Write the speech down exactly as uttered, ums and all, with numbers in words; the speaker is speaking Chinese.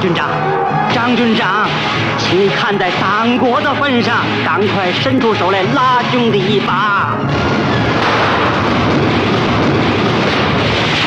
军长，张军长，请看在党国的份上，赶快伸出手来拉兄弟一把。